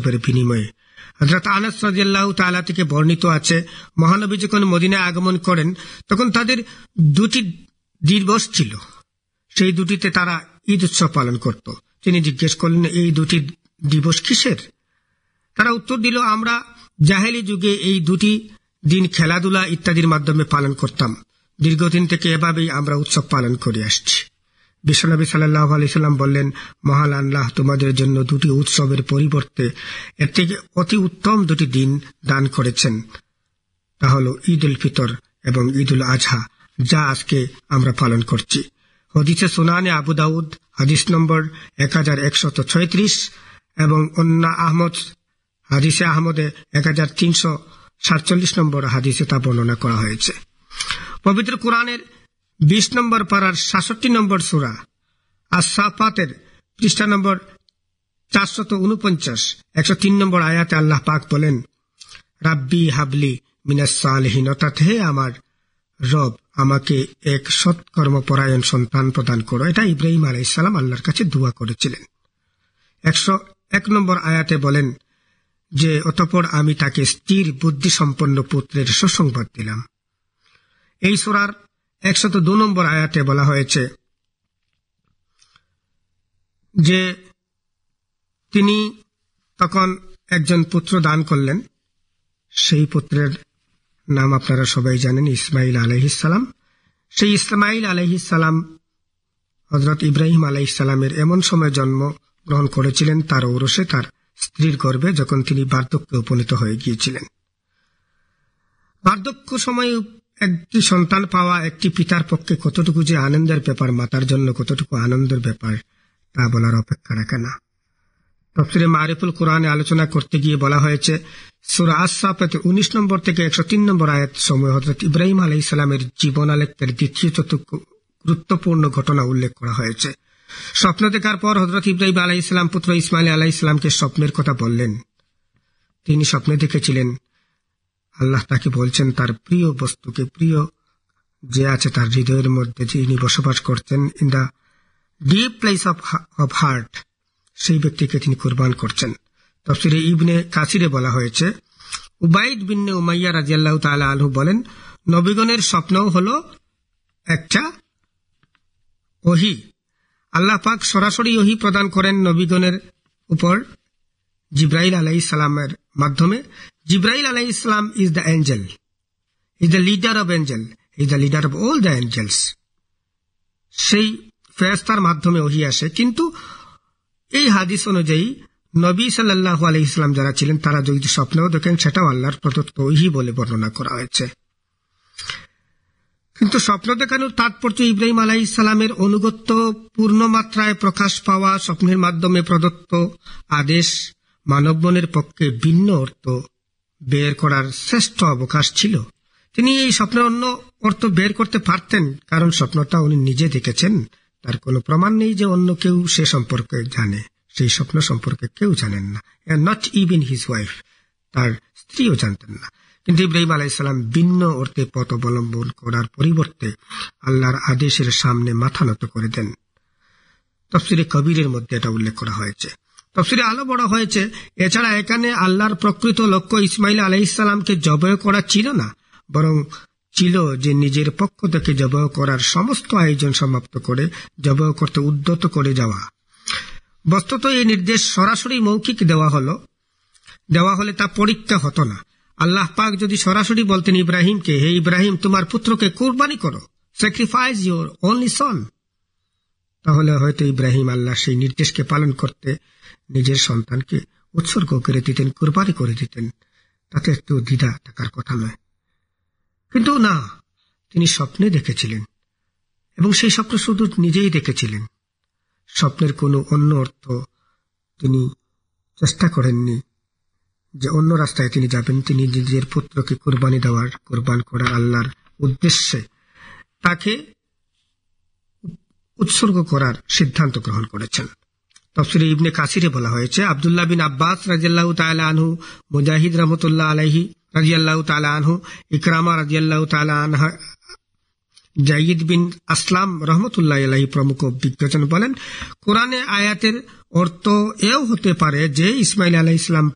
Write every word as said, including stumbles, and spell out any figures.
রূপের বিনিময়ে। হযরত আনাস রাদিয়াল্লাহু তাআলা থেকে বর্ণিত আছে, মহানবী যখন মদিনায় আগমন করেন তখন তাদের দুটি দিবস ছিল, সেই দুটিতে তারা ঈদ উৎসব পালন করত। তিনি জিজ্ঞেস করলেন, এই দুটি দিবস কিসের? তারা উত্তর দিল, আমরা জাহেলি যুগে এই দুটি দিন খেলাধুলা ইত্যাদির মাধ্যমে পালন করতাম। দীর্ঘদিন থেকে এভাবেই আমরা উৎসব পালন করে আসছি। বিশ্বনবী সাল্লাল্লাহু আলাইহি সাল্লাম বললেন, মহান আল্লাহ তোমাদের জন্য দুটি উৎসবের পরিবর্তে এর থেকে অতি উত্তম দুটি দিন দান করেছেন, তা হল ঈদ উল ফিতর এবং ঈদ উল আজহা, যা আজকে আমরা পালন করছি। হাদিসে সুনানে আবু দাউদ হাদিস নম্বর এক হাজার একশত ছয়ত্রিশ এবং অন্য আহমদ হাদিসে আহমদে এক হাজার তিনশো সাতচল্লিশ নম্বর হাদিসে তা বর্ণনা করা হয়েছে। পবিত্র কোরআনের বিশ নম্বর পারার সাতষট্টি নম্বর সূরা আস-সাফাতের পৃষ্ঠা নম্বর চারশত উনপঞ্চাশ একশো তিন নম্বর আয়াতে আল্লাহ পাক বলেন, রাব্বি হাবলি মিনাস সালিহিন, অর্থাৎ হে আমার রব, আমাকে এক সৎকর্মপরায়ণ সন্তান প্রদান করো। এটা ইব্রাহিম আলাইহিস সালাম আল্লাহর কাছে দোয়া করেছিলেন। একশো এক নম্বর আয়াতে বলেন যে, অতঃপর আমি তাকে স্থির বুদ্ধি সম্পন্ন পুত্রের সুসংবাদ দিলাম। এই সূরার একশত দুই নম্বর আয়াতে বলা হয়েছে যে তিনি তখন একজন পুত্র দান করলেন। সেই পুত্রের নাম আপনারা সবাই জানেন, ইসমাইল আলাইহিস সালাম। সেই ইসমাইল আলাইহিস সালাম হযরত ইব্রাহিম আলাইহিস সালামের এমন সময় জন্ম গ্রহণ করেছিলেন তার ঔরসে, তার স্ত্রীর গর্ভে, যখন তিনি বার্ধক্যে উপনীত হয়ে গিয়েছিলেন। বার্ধক্য সময়ে একটি সন্তান পাওয়া একটি পিতার পক্ষে কতটুকু যে আনন্দের ব্যাপার, মাতার জন্য কতটুকু আনন্দের ব্যাপার, তা বলার অপেক্ষা রাখে না। তাফসীরে মারিফুল কোরআনে আলোচনা করতে গিয়ে বলা হয়েছে, সূরা আস-সাফাতের উনিশ নম্বর থেকে একশো তিন নম্বর আয়াত সময় হযরত ইব্রাহিম আলাইহিস সালামের জীবনালেখ্যের দ্বিতীয় চতুর্থ গুরুত্বপূর্ণ ঘটনা উল্লেখ করা হয়েছে। স্বপ্ন দেখার পর হযরত ইব্রাহিম আলাইহিস সালাম পুত্র ইসমাইল আলাইহিস সালামকে স্বপ্নের কথা বললেন। তিনি স্বপ্নে দেখেছিলেন আল্লাহ তাকে বলছেন তার প্রিয় বস্তুকে, প্রিয় যে আছে তার হৃদয়ের মধ্যে, যিনি বসবাস করছেন in the deep place of of heart, সেই ব্যক্তিকে তিনি কুরবান করছেন। তাফসীরে ইবনে কাসিরে বলা হয়েছে, উবাইদ বিন উমাইয়া রাদিয়াল্লাহু তাআলা আনহু বলেন, নবীগণের স্বপ্নও হলো একটা ওহী। আল্লাহ পাক সরাসরি ওহী প্রদান করেন নবীগণের উপর জিবরাইল আলাইহিস সালামের মাধ্যমে। জিবরাইল আলাইহিস সালাম is the Angel, is the leader of Angel, is the leader of all the Angeles. সেই ফেরেশতার মাধ্যমে ওহী আসে। কিন্তু এই হাদিস অনুযায়ী নবী সাল্লাল্লাহু আলাইহি সাল্লাম যারা ছিলেন তারা যদি স্বপ্নেও দেখেন, সেটাও আল্লাহর প্রদত্ত ওহী বলে বর্ণনা করা হয়েছে। কিন্তু স্বপ্ন দেখানোর তাৎপর্য ইব্রাহিম আলাইহিস সালামের অনুগত্য পূর্ণ মাত্রায় প্রকাশ পাওয়া, স্বপ্নের মাধ্যমে প্রদত্ত আদেশ মানব মনের পক্ষে ভিন্ন অর্থ বের করার শ্রেষ্ঠ অবকাশ ছিল। তিনি এই স্বপ্নের অন্য অর্থ বের করতে পারতেন, কারণ স্বপ্নটা উনি নিজে দেখেছেন। তার কোনো প্রমাণ নেই যে অন্য কেউ সে সম্পর্কে জানে। সেই স্বপ্ন সম্পর্কে কেউ জানেন না, নট ইভেন হিজ ওয়াইফ, তার স্ত্রীও জানতেন না। কিন্তু ইব্রাহিম আলাইহিস সালাম ভিন্ন অর্থে পথ অবলম্বন করার পরিবর্তে আল্লাহর আদেশের সামনে মাথা নত করে দেন। তাফসীরে কবিরের মধ্যে এটা উল্লেখ করা হয়েছে। তাফসীরে আলো বড় হয়েছে। এছাড়া এখানে আল্লাহর প্রকৃত লক্ষ্য ইসমাইল আলাইহিস সালামকে জবাই করা ছিল না, বরং ছিল যে নিজের পক্ষ থেকে জবাই করার সমস্ত আয়োজন সমাপ্ত করে জবাই করতে উদ্যত করে যাওয়া। বস্তুত এই নির্দেশ সরাসরি মৌখিক দেওয়া হলো দেওয়া হলে তা পরীক্ষা হতো না। আল্লাহ পাক যদি সরাসরি বলতেন ইব্রাহিমকে, হে ইব্রাহিম, তোমার পুত্রকে কুরবানি করো, স্যাক্রিফাইস ইউর অনলি সন, তাহলে হয়তো ইব্রাহিম আল্লাহ সেই নির্দেশকে পালন করতে নিজের সন্তানকে উৎসর্গ করে দিতেন, কুরবানি করে দিতেন। তাতে একটু দ্বিধা থাকার কথা নয়। কিন্তু না, তিনি স্বপ্নে দেখেছিলেন এবং সেই স্বপ্ন শুধু নিজেই দেখেছিলেন। স্বপ্নের কোনো অন্য অর্থ তিনি চেষ্টা করেননি যে অন্য রাস্তায় তিনি যাবেন। তিনি নিজের পুত্রকে কুরবানি দেওয়ার, কুরবান করার আল্লাহর উদ্দেশ্যে তাকে উৎসর্গ করার সিদ্ধান্ত গ্রহণ করেছেন। তাফসীরে ইবনে কাসিরে বলা হয়েছে, আব্দুল্লাহ বিন আব্বাস রাদিয়াল্লাহু তাআলা আনহু, মুজাহিদ রাহমাতুল্লাহ আলাইহি রাদিয়াল্লাহু তাআলা আনহু, ইকরামা রাদিয়াল্লাহু তাআলা আনহা, জাইদ বিন আসলাম রহমতুল্লাহ আলাইহি প্রমুখ বিজ্ঞজন বলেন, কোরআনে আয়াতের অর্থ এও হতে পারে যে ইসমাইল আলাইহিস সালাম